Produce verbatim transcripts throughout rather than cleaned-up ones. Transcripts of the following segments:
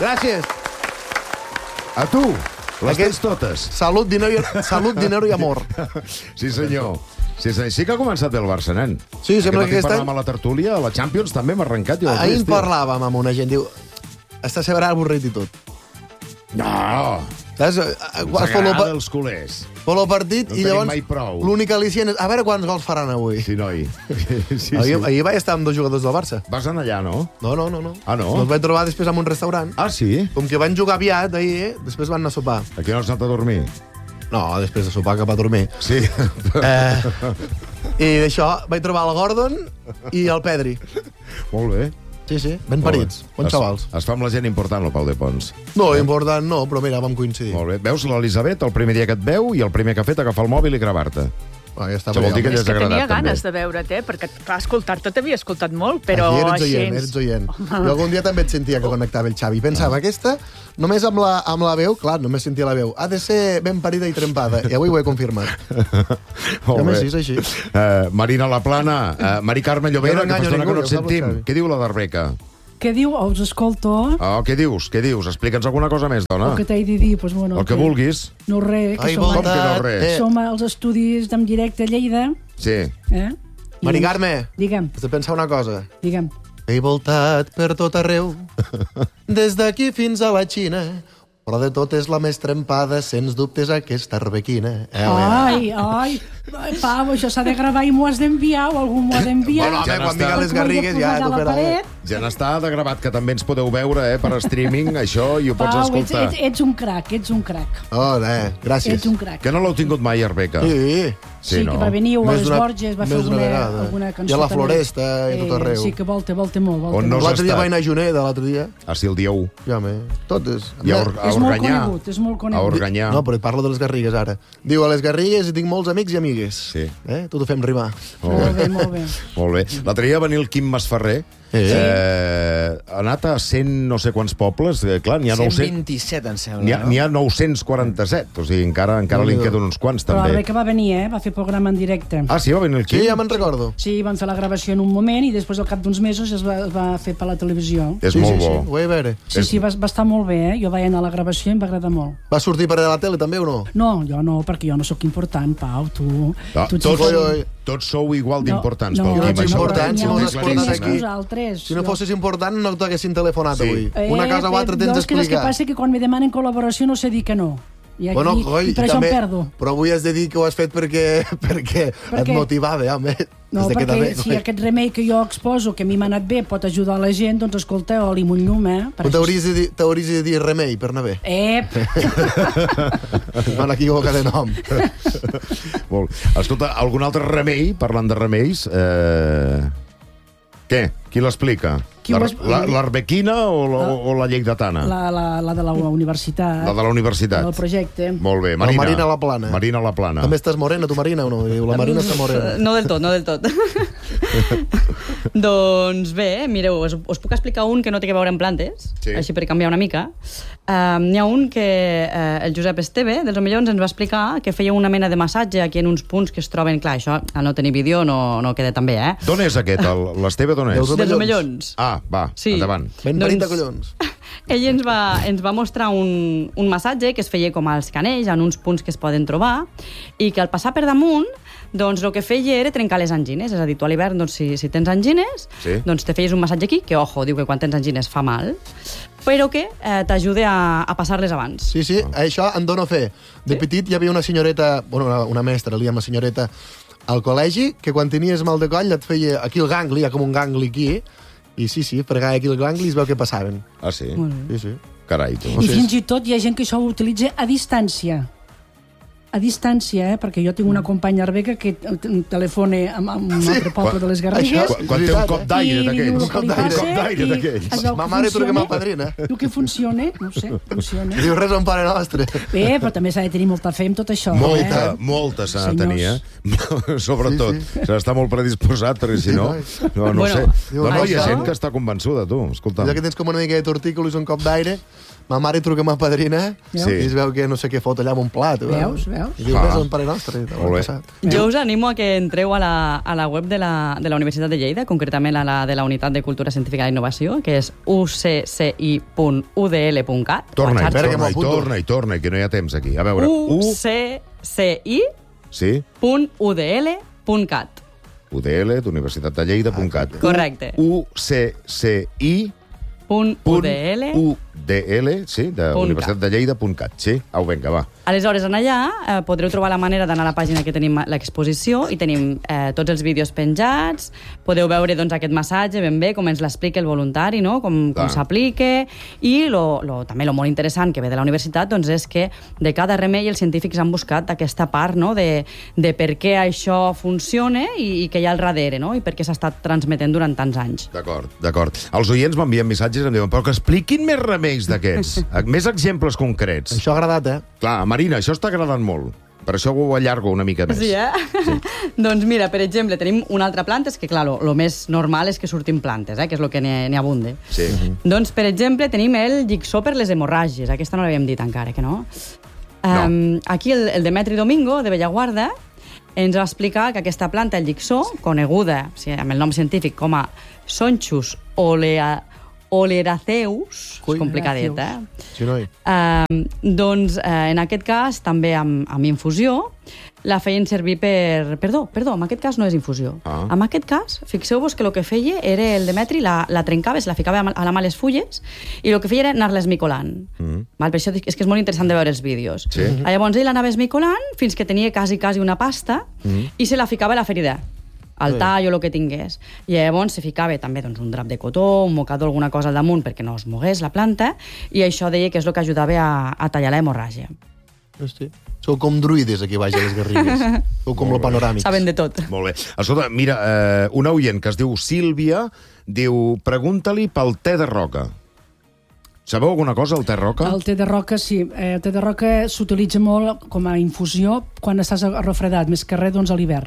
Gràcies. A tu, les tens totes. Salut, dinero i, salut, dinero i amor. Sí, senyor. Sí, senyor. Sí que ha començat bé el Barça, nen. Sí, sembla que aquest aquest any... any... a la tertúlia, a la Champions també hem arrencat. Ahir en parlàvem amb una gent, diu... Està severà avorrit i tot. No! Saps? Ens agrada els culers. Pel partit No i tenim llavors mai prou. l'únic al·licient és a veure quants gols faran avui. Sí, noi. Sí, ahir, sí. ahir vaig estar amb dos jugadors del Barça. Vas anar allà, no? No, no, no. no. Ah, no? Els vaig trobar després en un restaurant. Ah, sí? Com que van jugar aviat ahir, eh? Després van anar a sopar. Aquí no has anat a dormir? No, després de sopar cap a dormir. Sí. Eh, I d'això vaig trobar el Gordon i el Pedri. Molt bé. Sí, sí, ben parits, bons es, xavals. Es fa amb la gent important, el Pau de Pons. No, important no, però mira, vam coincidir. Molt bé. Veus l'Elisabet el primer dia que et veu i el primer que ha fet agafar el mòbil i gravar-te. Ah, ja està Això vol dir que És ella que agradat, tenia ganes també. de veure't, eh? Perquè, clar, escoltar-te t'havia escoltat molt, però Aquí eres així... oient, eres oient. Jo algun dia també et sentia que connectava el Xavi. Pensava, aquesta, només amb la, amb la veu, clar, només sentia la veu, ha de ser ben parida i trempada. I avui ho he confirmat. Molt Home, bé. sí, és així. Uh, Marina Laplana, uh, Mari Carme Llobera, Jo no que fa enganyo estona que ningú, no et ja ho sap el sentim. Xavi. Què diu la Darbeca? Què diu? Oh, us escolto. Oh, què dius? Què dius? Explica'ns alguna cosa més, dona. El que t'he de dir, doncs, bueno... El que vulguis. No res, que Ai, som, Com que no res? Eh. som als estudis d'en directe a Lleida. Sí. Eh? I- Mari Carme, Digue'm, has de pensar una cosa. digue'm. He voltat per tot arreu, des d'aquí fins a la Xina, però de tot és la més trempada, sens dubtes, aquesta arbequina. Eh, Ai, ai, Pau, això s'ha de gravar i m'ho has d'enviar o algú m'ho ha d'enviar. Bueno, home, Ja quan n'està. vinga les Perquè m'ho he de garrigues ja posar a t'ho la farà. paret. Ja n'està de gravat, que també ens podeu veure eh, per streaming, això, i ho pots Pau, ets, escoltar. ets, ets un crac, ets un crac. Oh, eh, gràcies. Ets un crac. Que no l'heu tingut mai, Arbeca? Sí, Sí, que va venir a Més les d'una- Borges, va fer més d'una alguna, vegada. alguna cançó I a la també. Floresta i tot arreu. Sí, que volta, volta molt, volta On no molt. has l'altre dia estat? vaig anar a Juneda, l'altre dia. Ah, sí, el dia u. Ja, me, totes. I a, Or a És molt Organyà. conegut, és molt A conegut. Organyà. No, però et parlo de les Garrigues, ara. Diu, a les Garrigues hi tinc molts amics i amigues. Sí. Eh? Tot ho fem rimar. Molt bé, molt bé. Molt bé. L'altre dia va venir el Quim Masferrer. Sí. Eh, ha anat a cent no sé quants pobles. Eh, clar, n'hi ha, nou cents cent vint-i-set, em sembla, n'hi ha, no? n'hi ha nou cents quaranta-set. O sigui, encara, encara li en queden uns quants, Però la també. Rebeca va venir, eh? Va fer programa en directe. Ah, sí, va venir el Sí, Quim? ja me'n recordo. Sí, van fer la gravació en un moment i després al cap d'uns mesos es va, es va fer per la televisió. És sí, molt sí, bo. sí, ho he a veure. Sí, sí, va, va estar molt bé, eh? Jo vaig anar a la gravació i em va agradar molt. Va sortir per a la tele, també, o no? No, jo no, perquè jo no sóc important, Pau, tu... No, tu ets tots, Oi, oi. tots sou igual d'importants no, pel Jo no Quim. ets això. important, si no Ho has té portat claríssim, aquí. eh? Nosaltres. Si no fossis important, no t'haguessin telefonat Sí. avui. Una cosa o altra tens no, és que el que d'explicar. passa és que quan me demanen col·laboració no sé dir que no. I, aquí, Bueno, coi, i per això també, em perdo. però avui has de dir que ho has fet perquè, perquè et Perquè- motivava, home. No, Has de quedar perquè bé, si coi. aquest remei que jo exposo, que a mi m'ha anat bé, pot ajudar la gent, doncs escolta, oli amb un llum, eh? Per Tu això- t'hauries de, dir- t'hauries de dir remei per anar bé. Ep! Van equivocar de nom. Molt. Escolta, algun altre remei, parlant de remeis? Eh... Què? Qui l'explica? Qui ho L'ar- es- la- L'Arbequina o, la, o la lleidatana? La, la, la de la universitat. La de la universitat. Del projecte. Molt bé. La Marina. Marina Laplana. Marina Laplana. També estàs morena, tu, Marina, o no? Diu, la Marina està morena. No del tot, no del tot. Doncs bé, mireu, us, us puc explicar un que no té a veure amb plantes, Sí. així per canviar una mica. Um, N'hi ha un que uh, el Josep Esteve, dels Omellons, ens va explicar que feia una mena de massatge aquí en uns punts que es troben... Clar, això, al no tenir vídeo, no, no queda tan bé, eh? D'on és aquest? El- L'Esteve d'on és? Dels Dels Omellons. Ah, va, Sí. endavant. Ben parit de collons. Ell ens va, ens va mostrar un, un massatge que es feia com als canells, en uns punts que es poden trobar, i que al passar per damunt, doncs el que feia era trencar les angines. És a dir, tu a l'hivern, doncs, si, si tens angines, Sí. doncs te feies un massatge aquí, que, ojo, diu que quan tens angines fa mal, però que eh, t'ajuda a, a passar-les abans. Sí, sí, això en dono fe. De petit hi havia una senyoreta, bueno, una, una mestra, li llama senyoreta, al col·legi, que quan tenies mal de coll et feia aquí el gangli, hi ha com un gangli aquí, i sí, sí, fregava aquí el gangli i es veu que passaven. Ah, sí? Sí, sí. Carai, tu. I fins i tot hi ha gent que això ho utilitza a distància. A distància, eh? Perquè jo tinc una companya arbeca que telefona amb, amb un altre poble de les Garrigues. Quan, quan té un cop d'aire i li d'aquells. diu el que li Un cop passa d'aire i d'aquells. es veu Ma que mare truca funciona. ma padrina. Diu que funciona, no ho sé, funciona. Diu res en pare nostre. Bé, però també s'ha de tenir molta fe amb tot això. Molta, eh? molta s'ha de tenir, Senyors. eh? Sobretot. Sí, S'ha d'estar molt predisposat, perquè si no... No, no Bueno, sé. diu, No, no, hi ha això- gent que està convençuda, tu. Escolta. Ja que tens com una mica de tortícolis, un cop d'aire, ma mare truca a ma padrina Sí. i es veu que no sé què fot allà amb un plat. Veus, veus? Veus? I diu, Ah. ves al Pare Nostre. Molt bé. Jo us animo a que entreu a la, a la web de la, de la Universitat de Lleida, concretament a la de la Unitat de Cultura Científica i Innovació, que és u c c i punt u d l punt cat. Torna-hi, Espera, que torna-hi, m'apunto. torna-hi, torna-hi, que no hi ha temps aquí. A veure, u U... c c i Sí? punt u d l punt cat. U D L, d'Universitat de Lleida, punt cat. Correcte. U C C I Punt u d l. U D L, sí, de Punt Universitat de Lleida, punt cat. Sí? Au, vinga, va. Aleshores, en allà eh, podreu trobar la manera d'anar a la pàgina que tenim l'exposició i tenim eh, tots els vídeos penjats, podeu veure doncs, aquest massatge ben bé, com ens l'explica el voluntari, no? com, com Clar. s'aplica, i lo, lo, també el molt interessant que ve de la universitat doncs, és que de cada remei els científics han buscat aquesta part no? de, de per què això funciona i, i què hi ha al darrere, no? i per què s'ha estat transmetent durant tants anys. D'acord, d'acord. Els oients m'envien missatges i em diuen, però que expliquin més remeis d'aquests, més exemples concrets. Això ha agradat, eh? Clar, Marina, això està agradant molt. Per això ho allargo una mica més. Sí, eh? Sí. Doncs mira, per exemple, tenim una altra planta, és que clar, lo, lo més normal és que surtin plantes, eh? que és el que n'hi abunde. Sí. Doncs, per exemple, tenim el llicsó per les hemorràgies. Aquesta no l'havíem dit encara, que no? No. Um, aquí el, el Demetri Domingo, de Bellaguarda, ens va explicar que aquesta planta, el llicsó, coneguda o sigui, amb el nom científic com a Sonchus olea, oleraceus, Ui. és complicadet, eh? Sí, noi. Uh, doncs, uh, en aquest cas, també amb, amb infusió, la feien servir per... Perdó, perdó, en aquest cas no és infusió. Ah. En aquest cas, fixeu-vos que el que feia era el Demetri, la, la trencava, se la ficava a la mà les fulles, i el que feia era anar-la esmicolant. Mm. Val? Per això és que és molt interessant de veure els vídeos. Sí. Llavors ell anava esmicolant fins que tenia quasi, quasi una pasta, mm. i se la ficava a la ferida, al tall o el que tingués. I llavors se ficava també doncs, un drap de cotó, un mocador, alguna cosa al damunt perquè no es mogués la planta, i això deia que és el que ajudava a, a tallar la hemorràgia. Hosti. Sou com druides aquí baix a les Garrigues. Sou com lo panoràmics. Saben de tot. Molt bé. Escolta, mira, eh, una oient que es diu Sílvia diu, pregunta-li pel te de roca. Sabeu alguna cosa, el te roca? El te de roca, sí. Eh, el te de roca s'utilitza molt com a infusió quan estàs refredat, més que res doncs, a l'hivern.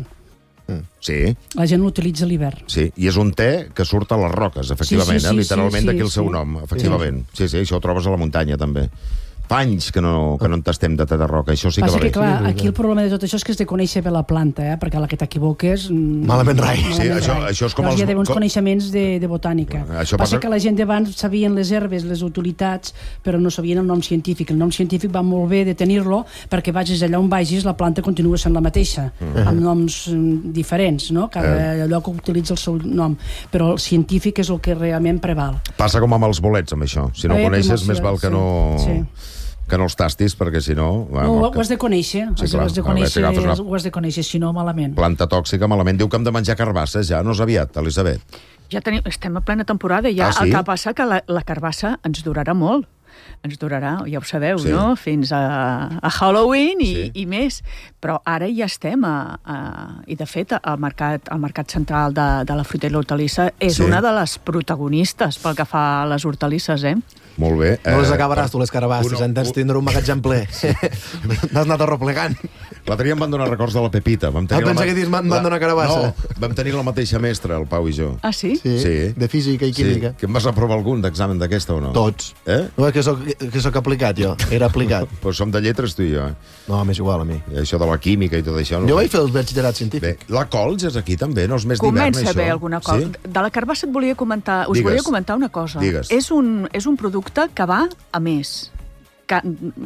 Sí, La gent l'utilitza a l'hivern. sí. I és un te que surt a les roques, efectivament, Sí, sí, sí, eh? Literalment sí, d'aquí el seu sí. nom, efectivament. Sí, sí, això ho trobes a la muntanya, també. Fa anys que no, que no en tastem de te de roca, això sí que Passa va que, bé. clar, aquí el problema de tot això és que has de conèixer bé la planta, eh? perquè a la que t'equivoques... mm, Malament rai. Sí, malament això- rai. això és com Llavors els- hi ha uns com- coneixements de, de botànica. Bueno, això passa passa- que la gent d'abans sabien les herbes, les utilitats, però no sabien el nom científic. El nom científic va molt bé de tenir-lo perquè vagis allà on vagis, la planta continua sent la mateixa, Mm. amb noms mm, diferents, no? Cada lloc utilitza el seu nom. Però el científic és el que realment preval. Passa com amb els bolets, amb això. Si no Eh, ho coneixes, promoció, més val que sí, no... sí. que no els tastis, perquè si no... No, ho, ho has de conèixer, Sí, sí, clar. ho, has de A veure, si conèixer agafes una- ho has de conèixer, si no, malament. Planta tòxica, malament. Diu que hem de menjar carbasses ja, no és aviat, Elisabet. Ja tenim, estem a plena temporada, ja. Ah, sí? El que passa que la, la carbassa ens durarà molt. Ens durarà, ja ho sabeu, Sí. no? Fins a, a Halloween i, Sí. i més. Però ara ja estem a... a I, de fet, el mercat, el mercat central de, de la fruita i l'hortalissa és Sí. una de les protagonistes pel que fa a les hortalisses, eh? Molt bé. No les Eh, acabaràs, tu, les carabasses. Una- En tens tindre un magatzem ple. N'has anat arroplegant. L'altre dia em van donar records de la Pepita. Vam tenir Ah, pensa la ma- que dius, "M'han- m'han la- donat carabassa". No, vam tenir la mateixa mestra, el Pau i jo. Ah, sí? Sí, Sí. de física i química. Sí. Que em vas aprovar algun d'examen d'aquesta o no? Tots. Eh? No, és que soc, que soc aplicat, jo. Era aplicat. Però som de lletres, tu i jo, eh? No, m'és igual a mi. I això de la química i tot això... No Jo ho vaig sé. fer el batxillerat científic. Bé, la Cols és aquí també, no és més d'hivern, Comença això? a haver alguna cosa. Sí? De la carbassa et volia comentar, us Digues. volia comentar una cosa. Digues. És un, és un producte que va a més. Que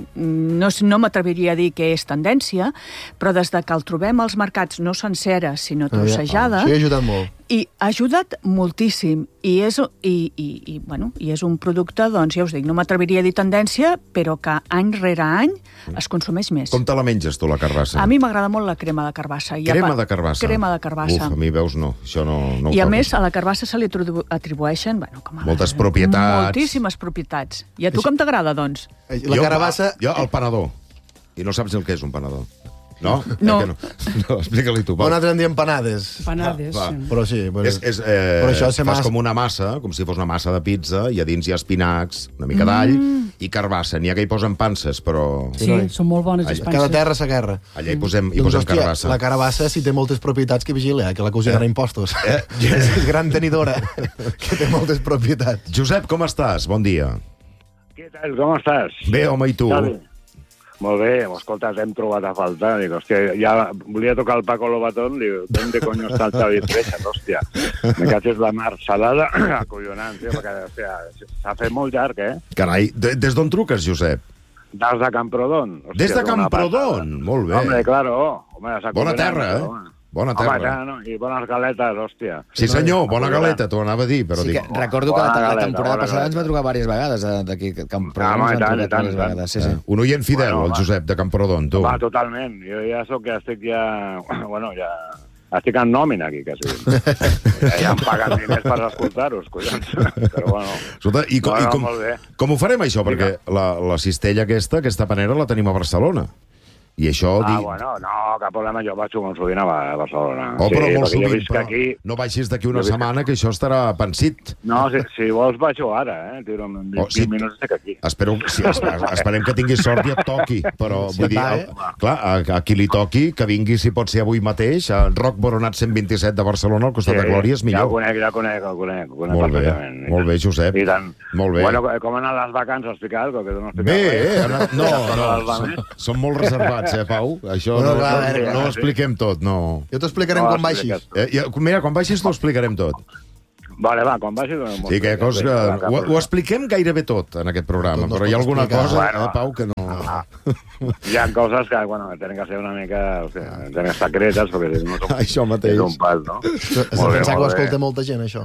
no, no m'atreviria a dir que és tendència, però des de que el trobem als mercats no sencera, sinó trossejada, Això ha ajudat molt. i ha ajudat moltíssim. I és, i, i, i, bueno, i és un producte, doncs, ja us dic, no m'atreviria a dir tendència, però que any rere any es consumeix més. Com te la menges, tu, la carbassa? A mi m'agrada molt la crema de carbassa. I a Crema part- de carbassa? Crema de carbassa. Uf, a mi, veus, no. Això no, no ho I a trobo. més, a la carbassa se li atribu- atribueixen bueno, com a Moltes propietats. Moltíssimes propietats. I a tu com t'agrada, doncs? La Jo, carabassa... Jo, el panador. I no saps el que és un panador. No? No. Eh que no? No, explica-li tu, Pau. Nosaltres en diem panades. Panades. Va, va. sí. Però sí, però, És, és, eh, però això se fas m'ha... com una massa, com si fos una massa de pizza, i a dins hi ha espinacs, una mica d'all, i carbassa. N'hi ha que hi posen panses, però Sí, són molt bones les Allà- panses. Cada terra sa guerra. allà hi posem, hi Doncs, posem hòstia, carbassa. la carabassa sí té moltes propietats que vigila, eh? que la cosinarà eh? impostos. Eh? És gran tenidora, que té moltes propietats. Josep, com estàs? Bon dia. ¿Qué tal? ¿Cómo estás? Bé, home, i tu? Está bien. Molt bé, escolta, t'hem trobat a faltar. Dic, hòstia, ja volia tocar el Paco Lobatón, diu, ¿dónde coño está el Xavi Freixas? Hòstia, me caches la mar salada, acollonant, tio, perquè, hòstia, s'ha fet molt llarg, eh? Carai, de, des d'on truques, Josep? Des de Camprodon. Hòstia, Des de Camprodon, molt bé. Home, claro. Home, bona terra, eh? Home. Bona terra. Home, ja, no? I bones galetes, hòstia. Sí, senyor, bona galeta, t'ho anava a dir, però Sí, dic... que recordo que la, Bona la galeta, temporada bona passada galeta. ens va trucar diverses vegades, eh, d'aquí, que Camprodon Home, ens i van tant, trucar i tant, diverses i tant. vegades. Sí, sí. Eh, un oient fidel, Bueno, el home. Josep de Camprodon, tu. Va, totalment. Jo ja sóc, ja estic ja... Bueno, ja... Estic en nòmina aquí, quasi. Ja, ja em paguen diners per escoltar-vos, collons. Però bueno... Escolta, i, com, No, no, i com, molt bé. com ho farem, això? Perquè la, la cistella aquesta, aquesta panera, la tenim a Barcelona. I això... Ah, di... bueno, no, cap problema, jo vaig molt sovint a Ba- a Barcelona. Oh, però molt perquè jo sovint, visc però aquí... no baixis d'aquí una Jo visc- setmana, que això estarà pensit. No, si, si vols vaig ara, eh? Tiro, en vint Oh, sí. minuts estic aquí. Espero, sí, esper, esperem que tinguis sort i et toqui, però Sí, vull dir, va, el, eh? clar, a, a qui li toqui, que vingui, si pot ser avui mateix, a Roc Boronat cent vint-i-set de Barcelona, al costat de Glòria, és Ja millor. ho conec, ja ho conec, ho conec. Ho conec Molt bé, perfectament. I molt tant. bé, Josep. I tant. Molt bé. Bueno, com han anat les vacances? Explicar alguna cosa? Que tu no expliques Bé, res. eh? Anat... No, no, les va som, més? som molt reservats, eh, Pau? Això Bueno, no, clar, no, a veure, no clar, ho expliquem tot, no. Jo t'ho explicarem No, quan baixis. explica't. Eh, ja, mira, quan baixis t'ho explicarem tot. Vale, va, quan vagi... donem molt Sí, que bé, cosa, ja que, sé, cap ho, ho problema. expliquem gairebé tot en aquest programa, Tot no es però hi ha pot alguna explicar. cosa, Bueno, eh, Pau, que no... Ah. Hi ha coses que, bueno, tenen que ser una mica... O sigui, tenen secretes, perquè si no som... Això mateix. És un pas, no? Has de Molt bé, pensar que ho molt bé. escolta molta gent, això.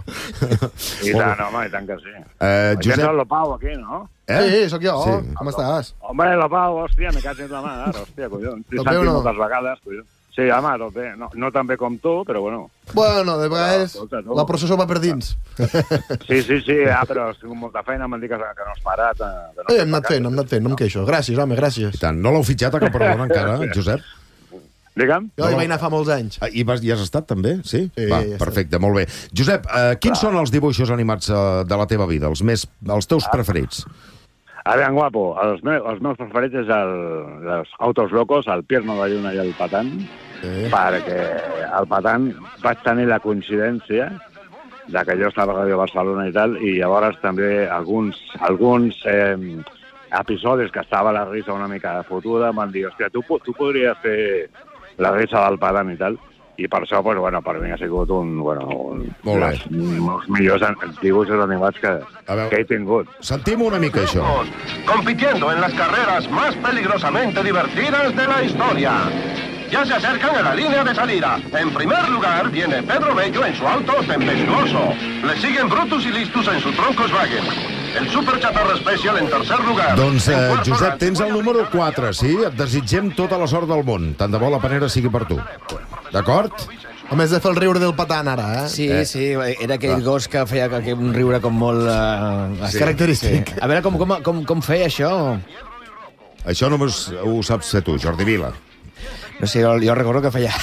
I tant, home, i tant que sí. Eh, Josep... Josep... Lo Pau, aquí, no? Eh? Sí, sóc jo. Sí. Com estàs? Home, lo Pau, hòstia, me caig en la mà, ara, hòstia, collons. T'he Tot bé o sentit no? moltes vegades, collons. Sí, home, tot bé. No, no tan bé com tu, però bueno. Bueno, de vegades Escolta, tu. la processó va per dins. Sí, sí, sí, ah, però has tingut molta feina, m'han dit que, que no has parat. eh, Que no Eh, has hem anat fent, hem anat fent, no em queixo. Gràcies, home, I gràcies. tant, no l'heu fitxat a Camprodon encara, Josep? Digue'm? Jo hi vaig anar fa molts anys. Ah, I vas, hi has estat també? Sí? Sí, Va, ja he estat. perfecte, molt bé. Josep, eh, quins són els dibuixos animats eh, de la teva vida, els més, els teus preferits? A veure, guapo, els, me, els meus preferits és el, els Autos Locos, el Pierno de Lluna i el Patan, Sí. perquè el Patan vaig tenir la coincidència de que jo estava a Ràdio Barcelona i tal, i llavors també alguns, alguns eh, episodis que estava la risa una mica fotuda, em van dir, hòstia, tu, po- tu podries fer la risa del Patan i tal, i per això, pues, bueno, per mi ha sigut un, bueno, un, Molt bé. dels meus millors an- dibuixos animats que, A veure. que he tingut. Sentim una mica això. compitiendo en las carreras más peligrosamente divertidas de la historia. Ya se acercan a la línea de salida. En primer lugar viene Pedro Bello en su auto tempestuoso. Le siguen Brutus y Listus en su Troncoswagen. El Super Chatarra Special en tercer lugar. Doncs, En eh, cuarto, Josep, la tens el cebolla número frita. quatre, sí? Et desitgem tota la sort del món. Tant de bo la panera sigui per tu. D'acord? A més de fer el riure del Patan, ara, eh? Sí, sí, era aquell gos que feia que, que un riure com molt... Uh, Sí. Característic. A veure, com, com, com, com feia això? Això només ho saps fer tu, Jordi Vila. No sé, jo, jo recordo que feia...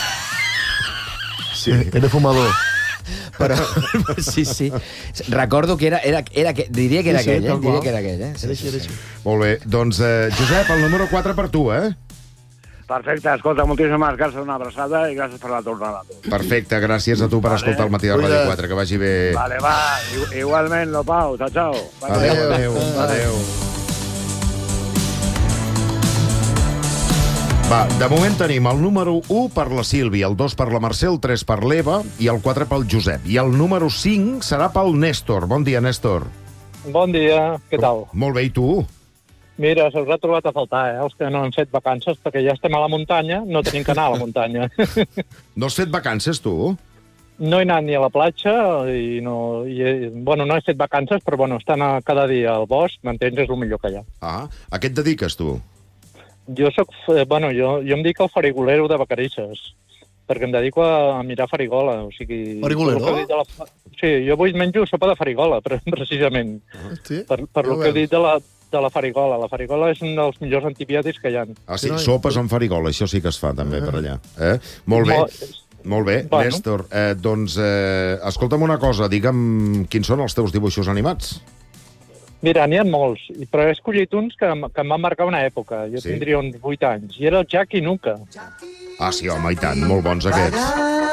Sí. Era fumador. Però, sí, sí. Recordo que era... era, era que, diria que era Sí, sí, aquell, eh? tal Diria qual. que era aquell, eh? Sí, Era sí, així, era sí. així. Molt bé. Doncs, eh, Josep, el número quatre per tu, eh? Perfecte, escolta, moltíssimes gràcies, una abraçada i gràcies per la tornada. Perfecte, gràcies a tu per Vale. escoltar el matí de Ràdio Cuida't. quatre. Que vagi bé. Vale, va, i- igualment, lo Pau, ciao, ciao. Adéu, adéu, adéu. Va, de moment tenim el número u per la Sílvia, el dos per la Mercè, el tres per l'Eva i el quatre pel Josep. I el número cinc serà pel Néstor. Bon dia, Néstor. Bon dia, què tal? Molt bé, i tu? Mira, se'ls ha trobat a faltar, eh, els que no han fet vacances, perquè ja estem a la muntanya, no tenim que anar a la muntanya. No has fet vacances, tu? No he anat ni a la platja, i no... I, bueno, no he fet vacances, però bueno, estant a, cada dia al bosc, m'entens, és el millor que hi ha. Ah, a què et dediques, tu? Jo soc, eh, bueno, jo, jo em dic el farigolero de Vacarisses, perquè em dedico a, a mirar farigola, o sigui... Farigolero? per lo que he dit de la, fa- sí, jo avui menjo sopa de farigola, pre- precisament, Sí? per, per Ja lo ho que he veus. dit de la, de la farigola. La farigola és un dels millors antibiòtics que hi ha. Ah, sí, Sí, noi. sopes amb farigola, això sí que es fa també per allà. Eh? Molt bé, molt bé. Bueno. Néstor, eh, doncs, eh, escolta'm una cosa, digue'm quins són els teus dibuixos animats. Mira, n'hi ha molts, i- però he escollit uns que, em- que em van marcar una època. Jo Sí? tindria uns vuit anys. I era el Jack i Nuka. Ah, sí, home, i tant, molt bons aquests.